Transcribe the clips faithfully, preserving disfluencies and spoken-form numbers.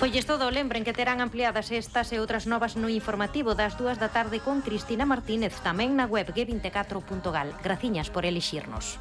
Folles todo, lembren que terán ampliadas estas e outras novas no informativo das dúas da tarde con Cristina Martínez, tamén na web G veinticuatro punto gal. Graciñas por elixirnos.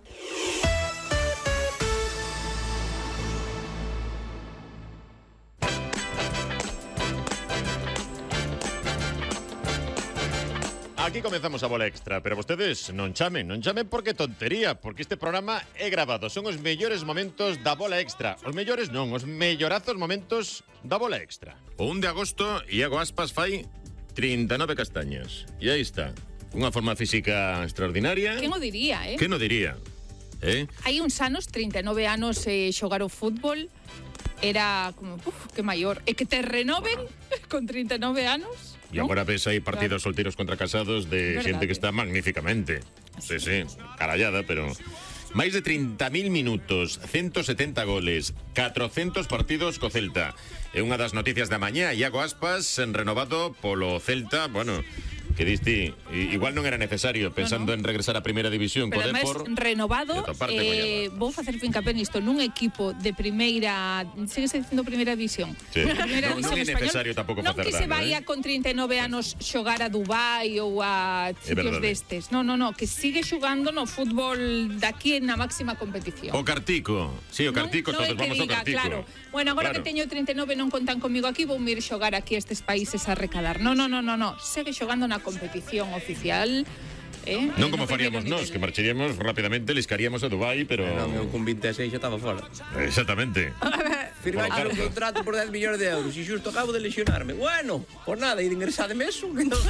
Aquí comenzamos a bola extra, pero vostedes non chamen, non chamen porque tontería, porque este programa é grabado, son os mellores momentos da bola extra. Os mellores non, os mellorazos momentos da bola extra. O un de agosto, Iago Aspas fai trinta e nove castañas. E aí está, unha forma física extraordinaria. Que non diría, eh? Que non diría, eh? Hai uns anos, trinta e nove anos, eh, xogar o fútbol era como, uf, que maior. E que te renoven con trinta e nove anos. E agora ves aí partidos claro. solteiros contra casados de Verdade. xente que está magníficamente. Sí, sí, carallada, pero... máis de trinta mil minutos, ciento setenta goles, catrocentos partidos co Celta. É unha das noticias da mañá, Iago Aspas renovado polo Celta, bueno... que diste, igual non era necesario pensando no, no. en regresar a primeira división co Depor. Pero renovado, eh, vou facer fincapé nisto nun equipo de primeira, sigue sendo primeira división. Sí. Primeira no, non é necesario tampouco facer non que se vaya eh? con trinta e nove anos xogar a Dubai ou a sitios destes. No, no, no, que sigue xogando no fútbol daqui na máxima competición. O Cartico, sí, o Cartico, no, todos no vamos diga, ao Cartico. Claro. Bueno, agora claro. que teño trinta e nove non contan comigo aquí, vou ir xogar aquí a estes países a recadar. No, no, no, no, no, segue xogando na competición oficial. Eh? Non como faríamos nós, que marcharíamos rapidamente, liscaríamos a Dubai, pero... Eh, non, eu con vinte e seis xa estaba fora. Exactamente. Firmaxe un contrato por dez millóns de euros e xusto acabo de lesionarme. Bueno, por nada, e de ingresade meso.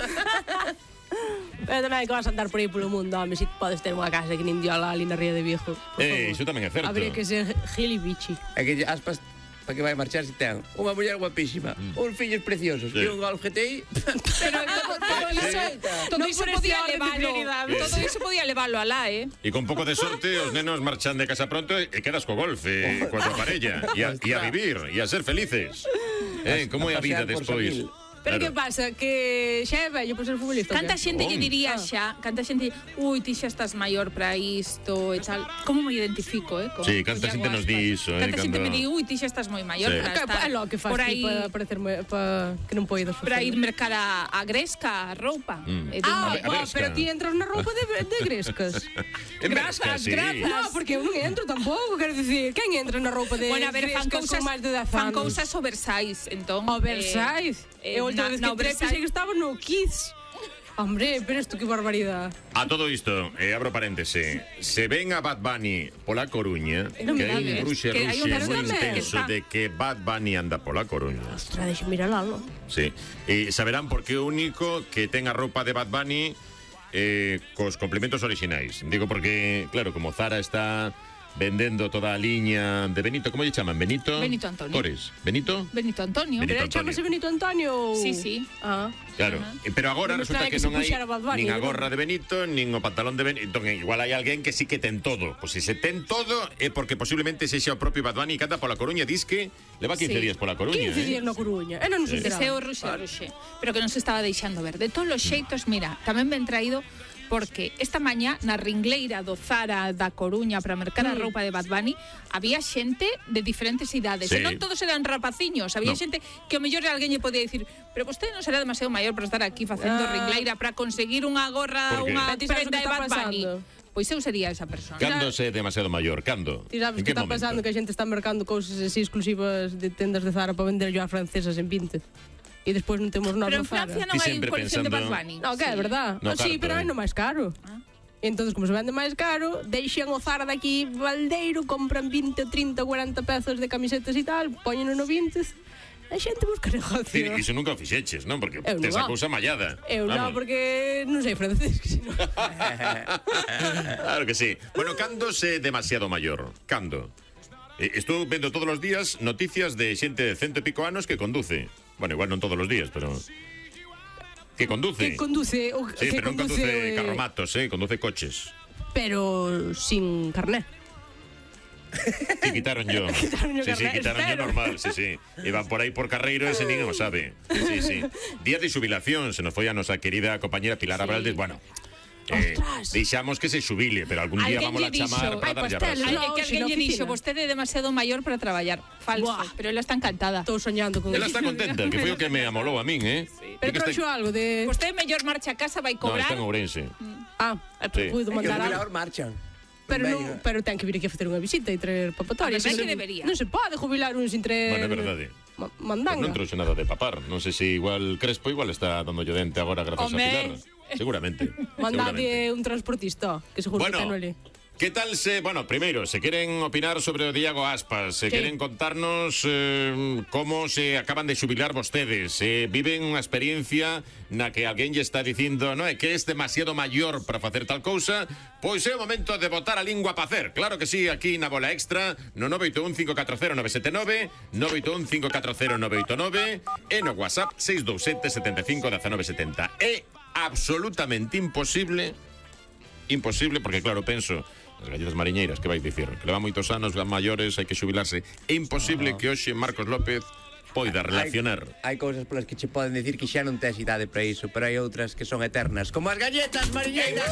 Pero non hai que vas a andar por aí polo mundo, home, si podes ter unha casa que nin diola ali na Ría de Viejo. Eh, iso tamén é certo. Habría que ser gilibichi. É que Aspas, para que vai marchar se ten unha muller guapísima, mm. uns fillos preciosos sí. e un Golf G T I. Pero todo, todo iso, todo iso podía levarlo, todo iso podía levarlo alá, eh? E con pouco de sorte os nenos marchan de casa pronto e quedas co Golf, eh, coa tua parella, e a, e a vivir, e a ser felices. Eh, como é a vida despois? Pero claro. que pasa? Que xa é vello por ser futbolista? Canta xente lle diría ah. xa, canta xente, ui, ti xa estás maior para isto e tal. Como me identifico, eh? Como, sí, canta xente nos di iso, eh? Canta xente me di, ui, ti xa estás moi maior sí. para estar. É lo que faz ti para parecerme, para que non poidas facer. Para ir mercar a, a Gresca, a roupa. Mm. E ah, a, a pero ti entras na roupa de, de Grescas. Grazas, sí. grazas. No, porque eu non entro tampouco, quero dicir, quen entra na roupa de bueno, a ver, Grescas fan cousas, con máis de dez anos? Fan cousas oversize, entón. Oversize? Eh, e a última vez que entré pensei que estaba no Kids. Hombre, pero isto que barbaridade. A todo isto, eh, abro paréntese, se ven a Bad Bunny pola Coruña, no que hai un ruxe que ruxe moi intenso de que Bad Bunny anda pola Coruña. Ostras, deixa mirar algo. Sí, e saberán por que o único que ten a roupa de Bad Bunny eh, cos complementos orixinais. Digo porque, claro, como Zara está vendendo toda a liña de Benito, como lle chaman? Benito? Benito Antonio. Cores. Benito? Benito Antonio. Benito Pero chamase Benito Antonio? Sí, sí. Ah. Claro, uh-huh. pero agora no resulta que, que non hai Bunny, nin a gorra de Benito, nin o pantalón de Benito. Entón, igual hai alguén que sí que ten todo. Pois se se ten todo é porque posiblemente sexa o propio Bad Bunny que anda pola Coruña, dis que leva quince sí. días pola Coruña. quince eh? días na Coruña. E non nos Sí. enteramos. Ese é o ruxe, ruxe. Pero que non se estaba deixando ver. De todos os xeitos, mira, tamén ben traído porque esta mañá na ringleira do Zara da Coruña para mercar a roupa de Bad Bunny había xente de diferentes idades. Sí. E non todos eran rapaciños. Había No. xente que o mellor alguén lle podía dicir, pero vostede non será demasiado maior para estar aquí facendo Ah. ringleira para conseguir unha gorra, ¿Por qué? unha Ti sabes o prenda que de está Bad Bunny. pasando? Pois eu sería esa persona. Cando se é demasiado maior? Cando? Ti sabes En que está momento? pasando que a xente está mercando cousas así exclusivas de tendas de Zara para vender yo a francesas en vinte. E despois non temos nada Pero en no Zara. Francia non Ti hai sempre colección de Bad pensando- Bunny. No, que é Sí. verdad. No, No, sí, carto, pero eh. hai no máis caro. Ah. E entonces, como se vende máis caro, deixan o Zara daqui baldeiro, compran vinte, trinta, cuarenta pezas de camisetas e tal, poñeno no vinte. A xente busca negocio. Sí, iso nunca o fixeches, non? Porque Eu tes a non. cousa mallada. Eu non, Vamos. porque non sei francés, que senón... Claro que sí. Bueno, cando se é demasiado maior? Cando? Eh, estou vendo todos os días noticias de xente de cento e pico anos que conduce. Bueno, igual non todos os días, pero... Que conduce. Que conduce... O, Sí, que pero non conduce eh, carromatos, eh, conduce coches. Pero sin carné. Sí, quitaron yo. Quitaron yo Sí, sí, carné, quitaron yo espero. normal, sí, sí. Iban por aí por carreiro ese ninguén o sabe. Sí, sí. Día de xubilación, se nos foi a nosa querida compañera Pilar Sí. Abraldes. Bueno, Eh, Ostras. deixamos que se xubile, pero algún día Alguén vamos a lle dixo, chamar para "Ai, darlle a pastel, raza. Ay, no, que si alguén na lle dixo, oficina. vostede é demasiado maior para traballar. Falso, Buah. pero ela está encantada. Estou soñando con Ela eso. está contenta, que foi o que me amolou a min, eh? Pero Di que trouxo está- algo de... Vostede mellor marcha a casa, vai No, cobrar. está en Ourense. Ah, é Sí. puido E os mandar algo. jubilados marchan. Pero, Venga. non, pero ten que vir aquí a facer unha visita e traer papatoria. A verdade Se que non- debería. Non se pode jubilar un sin traer... Bueno, é verdade. ma- Pues Mandanga. non trouxe nada de papar. Non sei se igual Crespo igual está dando yo dente agora grazas Home. a Pilar. Seguramente. Mandade seguramente. un transportista, que seguro que ten Bueno, ali. ¿qué tal se...? Bueno, primero, se quieren opinar sobre o Diago Aspas, se Sí. quieren contarnos eh, cómo se acaban de xubilar vostedes, eh, viven unha experiencia na que alguén lle está dicindo no é que es demasiado maior para facer tal cousa, pois é o momento de botar a lingua para hacer. Claro que sí, aquí na Bola Extra, no nove oito un cinco catro cero nove sete nove, nove oito un cinco catro cero nove oito nove e no WhatsApp seis dous sete sete cinco uno nove sete cero. É absolutamente imposible imposible, porque claro, penso as galletas mariñeiras, que vai dicir? Que leva moitos anos, van maiores, hai que xubilarse. É imposible que hoxe Marcos López poida relacionar. Hai, hai cousas polas que che poden decir que xa non tes idade para iso, pero hai outras que son eternas, como as galletas mariñeiras.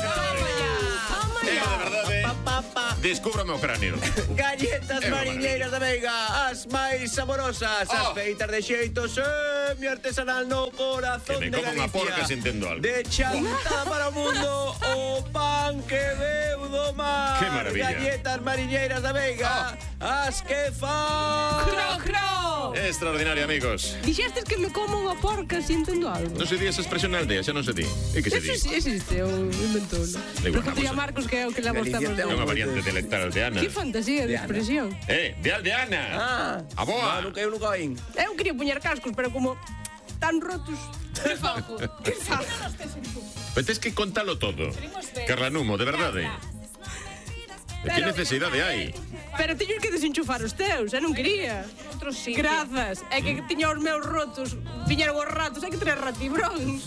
É, de verdade, Pa, pa, pa. descubro o meu cráneo. Galletas É unha mariñeiras da Veiga, as máis saborosas, as Oh. feitas de xeitos, eh, mi artesanal no corazón Que me de como unha Galicia. porca se entendo algo. De chantada para o mundo, o pan que veu do mar. Que maravilla. Galletas mariñeiras da Veiga, as que fan. Cro, cro! É extraordinario, amigos. Dixestes que me como unha porca si entendo algo. Non se di esa expresión na aldea, xa non se di. É que se di. Eso sí existe, eu inventou. Igual, Preguntei a vamos a- Marcos que é o que le Galicia gostamos ten É unha de... variante dialectal aldeana. Que fantasía de Diana. expresión. Eh, de aldeana. Ah, A boa. No, nunca eu nunca oín. Eu quería poñer cascos, pero como tan rotos. Que fago? Que fago? Pero tes que contalo todo. Carranumo, de verdade. E que necesidade hai? Pero teño que desenchufar os teus, eu non quería. Outro sí. Grazas, é que tiña os meus rotos, viñeron os ratos, hai que traer ratibróns.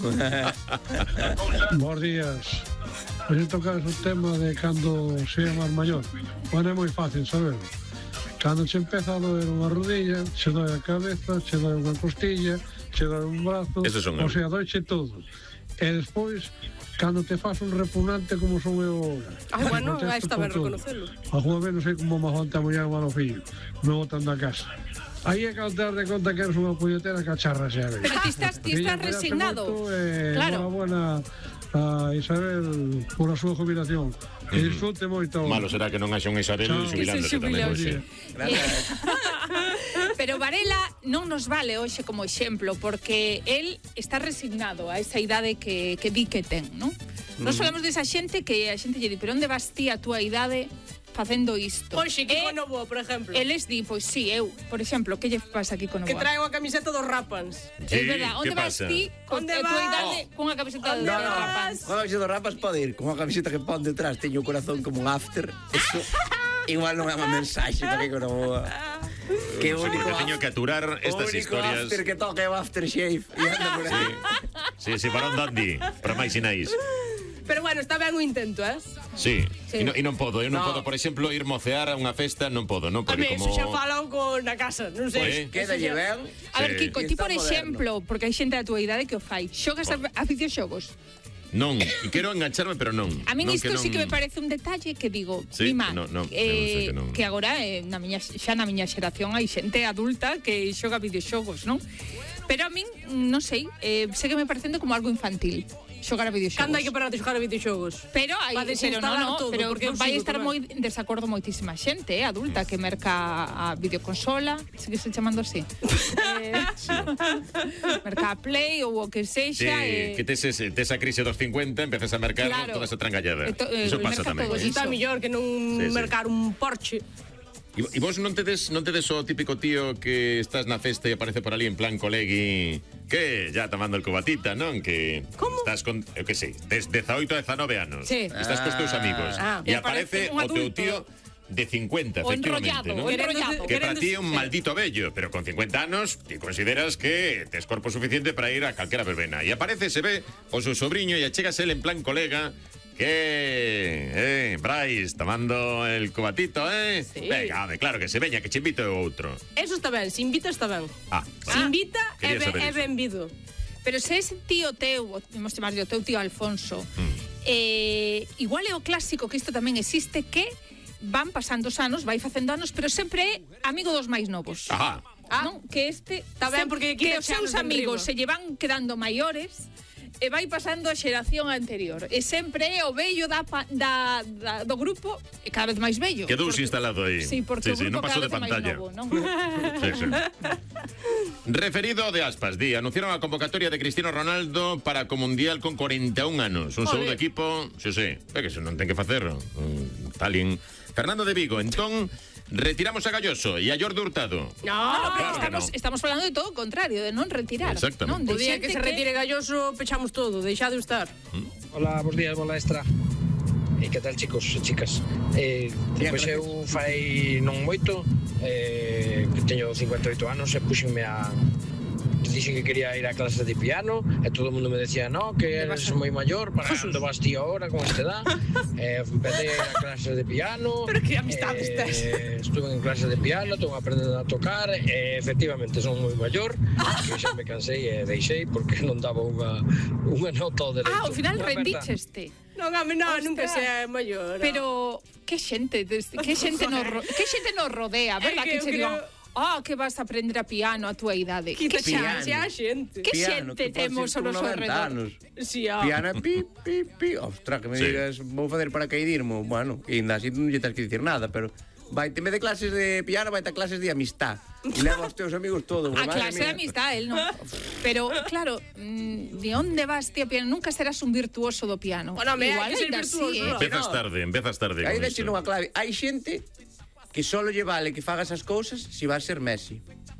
Bos días. Hoxe tocades o tema de cando sea máis maior. Bueno, é moi fácil saberlo. Cando che empeza a doer unha rodilla, che doi a cabeza, che doi unha costilla, che doi un brazo, Esos son o eu. sea, doiche todo. E despois, cando te faz un repugnante como son eu agora. Ah, bueno, Contesto aí está con ben todo. reconocelo. A Juan non sei como me aguanta a muller malo fillo. Me botan da casa. Aí é que ao te das de conta que eres unha puñetera cacharra, xa ves. Pero ti estás, ti estás resignado. Claro. Claro. Enhorabuena a Isabel por a súa jubilación. Que disfrute moito. Malo será que non haxa un Isabel Chao. xubilándose Que se tamén. xubile hoxe. Pero Varela non nos vale hoxe como exemplo, porque el está resignado a esa idade que, que di que ten, non? Nos falamos desa xente que a xente lle di, pero onde vas ti a túa idade facendo isto? Oxe, que E con Novoa, por exemplo. eles di, pois sí, eu, por exemplo, que lle pasa aquí con o Que traigo a camiseta dos Rapans. Sí, É verdad, onde que vas pasa? ti con Onde a túa vas? idade cunha camiseta de Onde No, no, Rapans? con a camiseta dos rapas pode ir, con a camiseta que pon detrás teño o corazón como un after. Eso igual non é unha mensaxe para que non boa. Que o único Porque teño que aturar estas o único historias. after que toca é o aftershave e anda por aí. Sí, sí, para un dandy, para máis sinais. Pero bueno, está ben o intento, eh? Sí, Sí. E, non, e non podo, eu non No. podo, por exemplo, ir mocear a unha festa, non podo, non? A Porque mí, como... eso xa falan con na casa, non sei. Pois, Quédalle ben. A ver, Sí. Kiko, E ti está por moderno. exemplo, porque hai xente da túa idade que o fai, xogas a, a videoxogos? Non, e quero engancharme, pero non. A min non, isto sí que me non- parece un detalle que digo, Sí, mima, no, no, eu eh, sei que non. que agora eh, na miña, xa na miña xeración hai xente adulta que xoga videoxogos, non? Pero a min, non sei, eh, segue me parecendo como algo infantil xogar a videoxogos. Cando hai que parar de xogar a videoxogos? Pero hai, Va pero desinstalar no, no, todo, pero porque eu vai sigo estar tamén. moi en desacordo moitísima xente, eh, adulta que merca a videoconsola, sigue se chamando así. eh, merca a Play ou o que Sí, sexa, eh, que tes, ese, tes a crise dos cincuenta, empezas a mercar Claro. toda esa trangallada. E to- eh, Iso pasa merca tamén. todo eh? iso. Está mellor que non Sí, sí. mercar un Porsche. E, e vos non tedes, non tedes o típico tío que estás na festa e aparece por ali en plan colegui que ya tomando el cubatita, non? Que Como? estás con, eu que sei, tes dezaoito a dezanove anos. Sí. Estás cos teus amigos. Ah. E E aparece aparece un o teu adulto. tío de cincuenta, O efectivamente, enrollado, non? o enrollado. Que para Querendo- ti é un sí. maldito bello, pero con cincuenta anos ti consideras que tes corpo suficiente para ir a calquera verbena. E aparece, se ve, o seu sobrinho e achegas el en plan colega que, eh, Brais, tomando el cubatito, eh? Sí. Venga, home, claro que se veña, que che invito o outro. Eso está ben, se invita está ben. Ah, Se invita é, quería ben, saber é iso. benvido. Pero se ese tío teu, o- imos chamar o teu tío Alfonso, eh, igual é o clásico, que isto tamén existe, que van pasando os anos, vai facendo anos, pero sempre é amigo dos máis novos. Ajá. Ah, non? Que este Tá ben, porque que aquí os seus amigos se lle van quedando maiores e vai pasando a xeración anterior. E sempre é o vello da, da, da, do grupo e cada vez máis vello. Quedou porque, instalado aí. Sí, porque sí, o sí, grupo non pasou cada de vez é máis pantalla. novo, non? Sí, sí. Referido de Aspas, di, anunciaron a convocatoria de Cristiano Ronaldo para co Mundial con cuarenta y un anos. Un segundo equipo, sí, sí, é que se non ten que facer. Um, talín. Fernando de Vigo, entón, retiramos a Galloso e a Jordi Hurtado. No, No, pero claro que estamos, no. estamos falando de todo o contrario, de non retirar. Exactamente. Non? De O día que xente se retire Galloso, pechamos todo, deixade de estar. Hola, bons días, bola extra. E que tal, chicos e chicas? Eh, Bien, pois eu fai non moito, eh, que teño cincuenta e oito anos e puxenme a... Dixen que quería ir a clases de piano e todo o mundo me decía, no, que eres moi maior, para onde vas ti ahora con este edad? Eh, empecé a ir a clases de piano. Pero que amistades eh, tes. Estuve en clases de piano, estou aprendendo a tocar e efectivamente son moi maior, que xa me cansei e deixei porque non daba unha, unha nota ao derecho. Ah, ao final Unha verdad. rendicheste. Non, a mí non, Ostras. nunca sea maior. Pero que xente, des- que xente nos ro- que xente nos rodea, É verdad? que Que, eu se digan, creo- ah, que vas a aprender a piano a túa idade. Quita Que piano. chance a xente. Que Piano, xente que pode temos ser ao con noso noventa alrededor. anos. Sí, ah. Piana, pi, pi, pi. Ostras, que me Sí. digas, vou facer paracaidismo. Bueno, que ainda así non lle tens que dicir nada, pero vai, en vez de clases de piano, vai a clases de amistad. E leva os teus amigos todos. A madre clase mía. de amistad, él non. Pero, claro, mm, de onde vas ti a piano? Nunca serás un virtuoso do piano. Bueno, me hai Igual que ser ainda virtuoso, así, non? eh. Empezas tarde, empezas tarde Aí con deixe isto. unha clave. Hai xente que solo lle vale que fagas as cousas se vas ser Messi.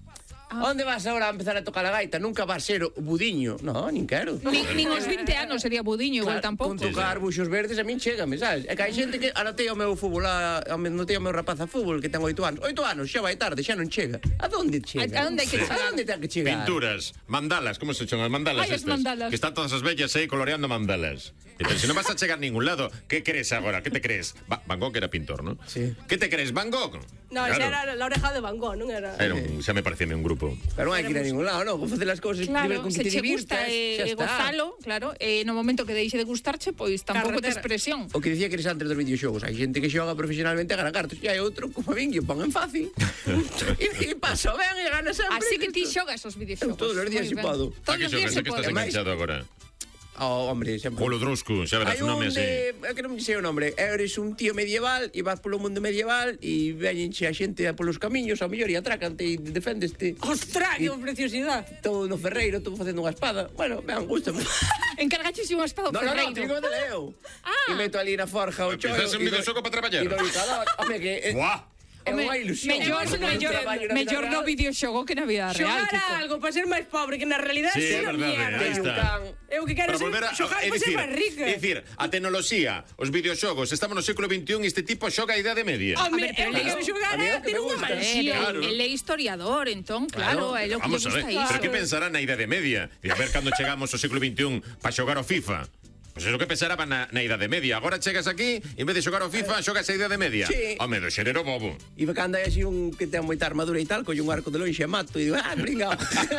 Ah. Onde vas agora a empezar a tocar a gaita? Nunca vas ser o Budiño. No, nin quero. Nin, nin os vinte anos sería Budiño, igual tampouco. Con tocar buxos verdes a min chégame, sabes? É que hai xente que anotei o meu fútbol, a, a, anotei o meu rapaz a fútbol que ten oito anos. Oito anos, xa vai tarde, xa non chega. A donde chega? A- a onde hai que chegar? A onde ten que chegar? Pinturas, mandalas, como se chaman? Mandalas Ai, as estas. mandalas. Que están todas as bellas aí coloreando mandalas. Entonces, si non vas a chegar a ningún lado, ¿qué crees agora? ¿Qué te crees? Va, Van Gogh era pintor, ¿no? Sí. ¿Qué te crees? ¿Van Gogh? No, Claro. xa era la oreja de Van Gogh, non era? Era un, xa me parecía un grupo. Pero non hai que ir a ningún lado, non? Vou facer as cousas primeiro Claro, con se que te che gusta divirtas, e xa eh, está. gozalo, claro, e no momento que deixe de gustarche, pois tampouco tes Carretera. presión. O que dicía que eres antes dos videoxogos. Hai xente que xoga profesionalmente a ganar cartos e hai outro, como a min, que o pon en fácil. e, e paso ben e gana sempre. Así que ti Isto. xogas os videoxogos. Eu todos os días Moi si ben. podo. A Todos que os días xogas? se A que estás pode. enganchado agora? Oh, hombre, sempre. Polo Druscu, xa verás Hai un un nome así. de... É que non me sei o nome. Eres un tío medieval e vas polo mundo medieval e veñenche a xente polos camiños, ao mellor, e atracante e defendeste. Ostras, que preciosidade. Todo no ferreiro, todo facendo unha espada. Bueno, ben, gustame. Encargaches unha espada ao No, no, no, ferreiro. digo de leo. Ah. E meto ali na forja o chollo. Empezas un e do- videoxogo para traballar. E do indicador. Home, que... É, Buah! é Home, unha ilusión. mellor, É un mellor, traballo na vida mellor no real. videoxogo que na vida real, Xogar Kiko. a algo para ser máis pobre, que na realidade Sí, é é unha verdade, mierda. aí Teño un está. can. Eu que quero Para ser volver a, xogar é para ser dicir, máis rica. é dicir, a tecnoloxía, os videoxogos, estamos no século veintiún e este tipo xoga a idade media. Home, A ver, pero eu que claro, quero xogar a mí é é o que ter me unha gusta. mansión. Claro. Él é historiador, entón, claro, é lo que lle Vamos a ver, gusta iso. pero que pensará na idade media? E a ver cando chegamos ao século veintiún para xogar ao FIFA. Pois é o que pensaraba na, na idade media. Agora chegas aquí, en vez de xogar ao FIFA, xogas a idade media. Sí. Home, do xénero bobo. E cando hai así un que ten moita armadura e tal, colle un arco de lonxe e mato e digo, ah, pringao.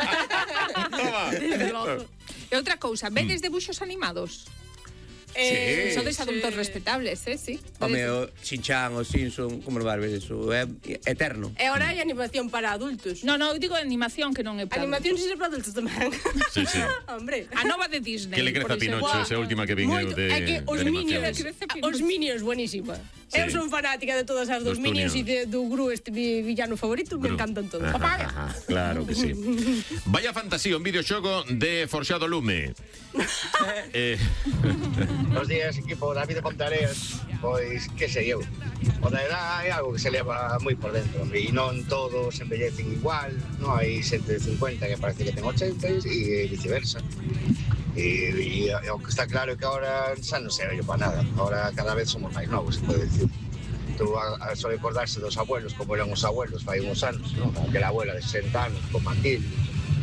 Toma. E outra cousa, vedes debuxos animados? Eh, Sodes sí. adultos respetables, eh, sí. Home, o Shin-chan, o Simpson, como non vas ver eso, é eterno. E ahora hai animación para adultos. No, no, eu digo animación que non é para Animación si se para adultos tamén. Sí, sí. Hombre. A nova de Disney. Que le crece a por exemplo. Pinocho, esa última que vin eu Moito. de, É que os de animación. Minions, os Minions, buenísima. Sí. Eu son fanática de todas as dos Dos Minions e Tunions. de, do Gru, este mi villano favorito, me Gru. encantan todos. Ajá, ajá, claro que sí. Vaya fantasía, un videoxogo de Forxado Lume. eh, Bos días, equipo David de Pontareas. Pois, que sei eu. O da edad é algo que se leva moi por dentro, e non todos envellecen igual, non hai xente de cincuenta que parece que ten ochenta e viceversa. E, e, e o que está claro é que agora xa non sei vello para nada. Agora cada vez somos máis novos, se pode decir. Tú a, a só recordarse dos abuelos, como eran os abuelos fai uns anos, non? Aquela abuela de sesenta anos, con mantil,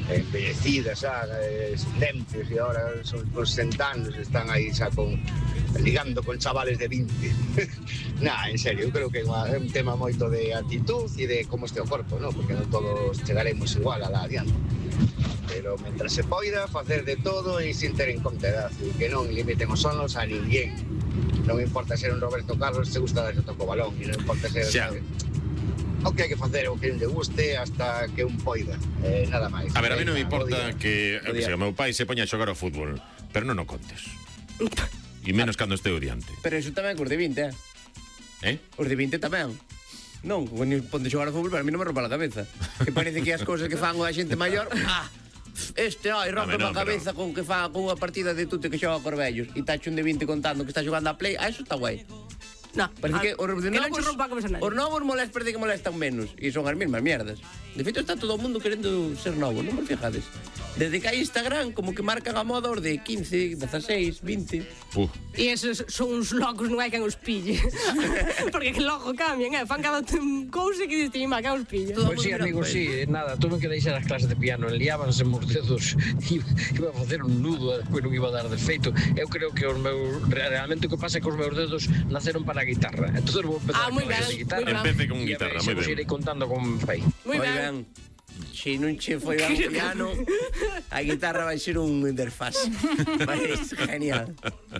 embellecidas xa, eh, limpios, e agora son con sesenta anos están aí xa con ligando con chavales de vinte. Nah, en serio, eu creo que é un tema moito de actitud e de como este o corpo, ¿no? Porque non todos chegaremos igual a la adiante. Pero mentras se poida, facer de todo e sin ter en conta edad, e que non limiten os sonos a ninguén. Non importa ser un Roberto Carlos, se gusta dar toco balón, e non importa ser... Xa. O que hai que facer o que non le guste hasta que un poida, eh, nada máis. A ver, a mí non me Venga, importa bo día. que, que sea, meu pai se poña a xogar ao fútbol, pero non o contes. E menos cando este odiante. Pero iso tamén cos de vinte, eh? Eh? Os de vinte tamén. Non, cando ponte xogar ao fútbol, para mí non me rompa a cabeza. Que parece que as cousas que fan a xente maior, ah, este, ai, rompe No, no, a cabeza pero... con que fa con unha partida de tute que xoga cor vellos e tacho un de vinte contando que está xogando a play, ah, eso está guai. No, Parece que os de que non novos, che rompa a cabeza nadie. os novos molest, parece que molestan menos e son as mesmas mierdas. De feito está todo o mundo querendo ser novo, non vos fijades? Desde que hai Instagram como que marcan a moda os de quince, dieciséis, vinte. Uh. E esos son uns locos, non hai quen os pille. Porque que logo cambian, eh? Fan cada cousa que diste, má, que os pille. Pois sí, amigo, sí, nada, tuve que deixar as clases de piano, liábanse os dedos, iba a facer un nudo, despois non iba a dar de feito. Eu creo que os meus, realmente o que pasa é que os meus dedos naceron para a guitarra. Entonces vou empezar Ah, moi con clases de ben, guitarra. moi ben. Empece con E a guitarra, ver, moi se vos ben. irei contando con fai. Moi Moi ben. Se non che foi ao piano, a guitarra vai ser un interfaz. Vai ser genial.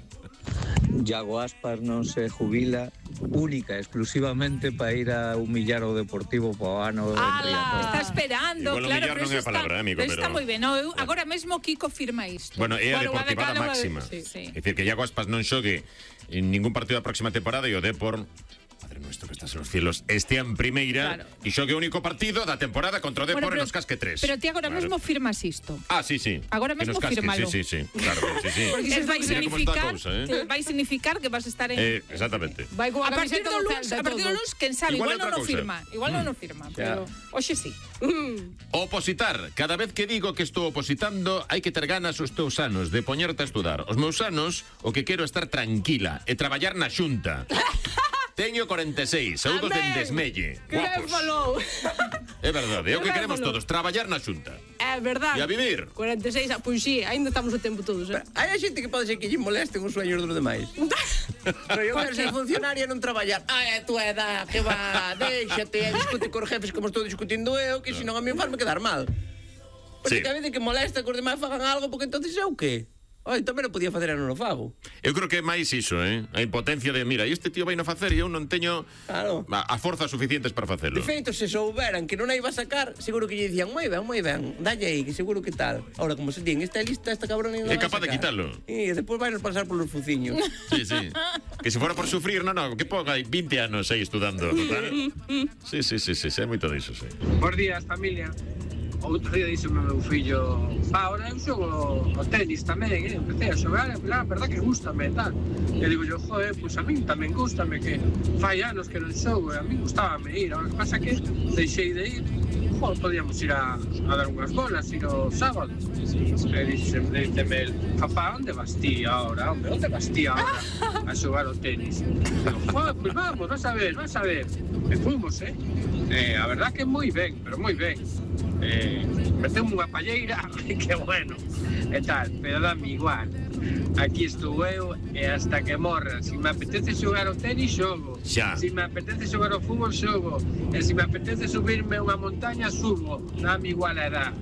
Iago Aspas non se jubila única, exclusivamente para ir a humillar o Deportivo para o ano en Ala, Riazor. está esperando, Igual claro, humillar pero non eso é a palabra, está, amigo, pero pero- está moi ben. No, eu, agora mesmo Kiko firma isto. Bueno, é a Bueno, deportivada Guadalcanal, máxima. sí, sí. É dicir, que Iago Aspas non xogue en ningún partido da próxima temporada e o Depor, Padre nuestro que estás en los cielos, estea en primeira Claro. e xogue o único partido da temporada contra o Depor Bueno, e nos casque tres. Pero ti agora Claro. mesmo firmas isto. Ah, sí, sí. Agora Que mesmo nos casque, fírmalo. Sí, sí, sí. Claro, sí, sí. Porque iso vai Mira como está a significar, cousa, eh? que vai significar que vas a estar en Eh, exactamente. Vai con a a partir camiseta do do lunes, Celta a partir do todo. lunes, quen sabe, Igual igual, é non outra o cousa. firma, igual non o firma, pero hoxe sí. Opositar. Cada vez que digo que estou opositando, hai que ter ganas os teus anos de poñerte a estudar. Os meus anos, o que quero é estar tranquila e traballar na xunta. Teño corenta e seis, saúdos Amén. dende Esmelle. Que ben Guapos. falou. É verdade, é o que Que ben queremos falou. todos, traballar na xunta. É verdade. E a vivir. cuarenta e seis, ah, pois sí, ainda estamos o tempo todos, eh? Hai a xente que pode ser que lle molesten os sueños dos demais. Pero eu quero ser funcionaria e non traballar. Ah, é tu edad, que va, déxate, e discute cos jefes como estou discutindo eu, que senón a mí farme quedar mal. Sí. Porque que a veces que molesta que os demais fagan algo, porque entonces eu que? Ai, tamén o podía facer e non o fago. Eu creo que é máis iso, eh? A impotencia de, mira, este tío vai no facer e eu non teño Claro. a, a forzas suficientes para facelo. De feito, se souberan que non a iba a sacar, seguro que lle dicían, moi ben, moi ben, dalle aí, que seguro que tal. Ahora, como se din, esta é lista, esta cabrón non É vai capaz de sacar. quitalo. E despois vai nos pasar polos fuciños. Sí, sí. Que se fora por sufrir, non, non, que pouco hai vinte anos aí estudando, total. Sí, sí, sí, sí, sí, é moito diso, sí. Bos días, familia. Outro día díxeme meu fillo, pa, ahora eu xogo o tenis tamén, eh? Empecé a xogar, e a verdad que gustame e tal. E digo yo, joder, pois a min tamén gustame, que fai anos que non xogo, e a min gustábame ir. Ahora que pasa que deixei de ir, joder, podíamos ir a, a dar unhas bolas, ir o sábado. E díxeme, díxeme el, papá, onde vas ti ahora? Onde, onde vas ti ahora a xogar o tenis? Digo, joder, pois vamos, vas a ver, vas a ver. E fomos, eh? Eh, a verdad que moi ben, pero moi ben. Eh, metemos unha palleira, que bueno, e tal, pero dame igual. Aquí estou eu e hasta que morra. Se me apetece xogar o tenis, xogo. Xa. Se me apetece xogar o fútbol, xogo. E se me apetece subirme unha montaña, subo. Dame igual a edad.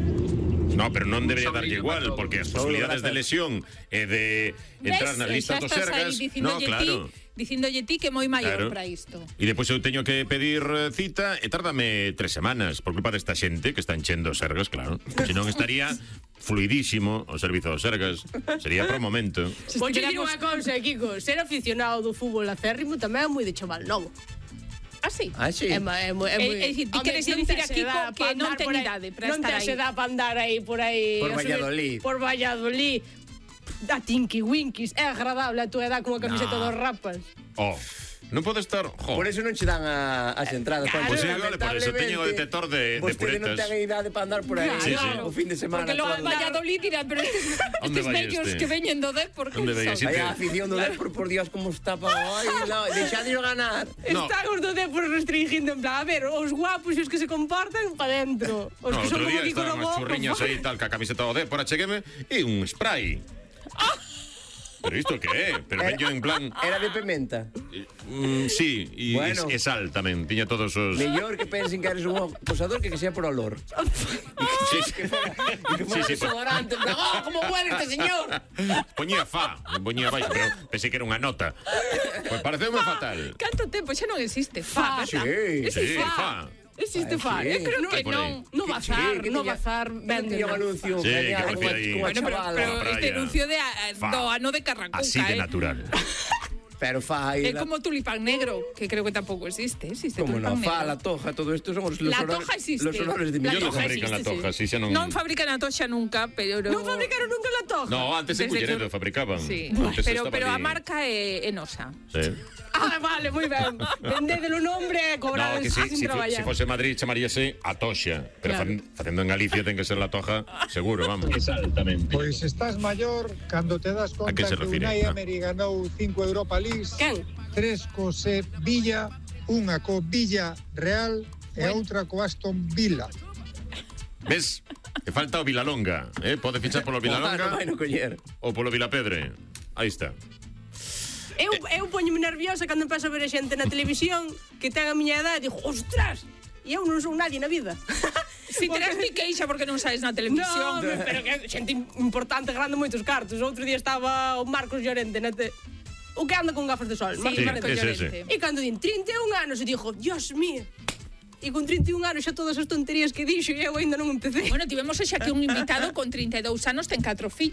No, pero non debería Un darlle saudillo igual, para todos. porque as posibilidades de lesión e de entrar nas listas dos Sergas, no, claro. Dicíndolle ti que é moi maior Claro. para isto. E depois eu teño que pedir eh, cita e tárdame tres semanas por culpa desta xente que está enchendo os Sergas, claro. Se non estaría fluidísimo o servizo dos Sergas. Sería pro momento. Vou dicir unha cousa, Kiko, ser aficionado do fútbol acérrimo tamén é moi de chaval novo. Ah, sí? Ah, sí. É, mo- é, mo- é É- moi... é dicir, ti Home, queres non dicir tes a Kiko edad que pa non andar ten por aí- idade para non estar tes aí. edad para andar aí por aí... Por a subir- Valladolid. Por Valladolid. A Tinky Winkies. É agradable a tua edad con a camiseta No. dos rapas. Oh, non pode estar... Jo. Por eso non che dan a, as entradas. Claro. Pois sí, vale, por eso teño o detector de, de Vostede non puretas. ten idade para andar por aí Sí, sí. o fin de semana. Porque logo en todo. Valladolid dirán, pero estes, Onde estes vai vellos este? que veñen do Depor, que Onde son? vai ese? Aí a afición do Depor, por Dios, como está pa... Ai, no, deixadelo ganar. No. Están os do Depor restringindo en plan, a ver, os guapos e os que se comportan pa dentro. Os No, que son outro como día Kiko estaban as Lobo, churriñas pa aí tal, ca camiseta do D, por achegueme, e un spray. Pero isto que é? Pero veño en plan... Era de pimenta. Mm, sí, e Bueno. bueno. sal tamén. Tiña todos os... Mellor que pensen que eres un acosador que que sea por olor. Sí, sí. Que fuera, que fuera Sí, sí, desodorante. ¡Oh, cómo huele este señor! Poñía fa, poñía baixo, pero pensei que era unha nota. Pois pareceume fatal. Canto tempo xa non existe fa, Sí, verdad? Sí, Existe fa. Existe Ay, fa. sí. Eu creo No, que por non. aí. No bazar, Sí, que no tiña- bazar venden. Tiña un anuncio Sí, genial que con parecía unha- aí. con unha Bueno, pero, chavala. pero Praia. este anuncio de, Fa. do ano de Carrancuca, Así de eh? natural. Pero fa aí É la- como tulipán negro, que creo que tampouco existe. Existe Como tulipán no, fa, negro. la toja, todo esto son os los La honores- toja existe. Los honores de mi La Yo non toja fabrican la existe, toja, si xa non... Non fabrican a toxa nunca, pero... Non fabricaron nunca la toja. No, antes en Desde Culleredo que- fabricaban. Sí, Antes pero, estaba pero a ali- marca é, é nosa. Sí. Ah, vale, moi ben. Vendedelo nombre e No, cobrades que si, sin si, fo- traballar. si fose Madrid chamaríase a toxa. Pero Claro. claro. facendo en Galicia ten que ser la toja, seguro, vamos. Exactamente. Pois estás maior cando te das conta que se que refire? Unai Ah. Emery ganou cinco Europa Leagues, Quen? tres co Se Villa, unha co Villa Real e outra co Aston Villa. Ves? Que falta o Vilalonga, eh? Pode fichar polo Ah, non Vilalonga vai no coller. ou polo Vilapedre. Aí está. Eu, eu poñome nerviosa cando empiezo a ver a xente na televisión que ten a miña edad e digo, ostras, e eu non son nadie na vida. Si terás ti queixa porque non sabes na televisión. No, pero que xente importante ganando moitos cartos. Outro día estaba o Marcos Llorente na te... O que anda con gafas de sol. Sí, Sí, Marco ese, Llorente. E cando din trinta e un anos, e dixo, Dios mío. E con trinta e un anos xa todas as tonterías que dixo e eu ainda non empecé. Bueno, tivemos xa que un invitado con trinta e dous anos ten catro fillos.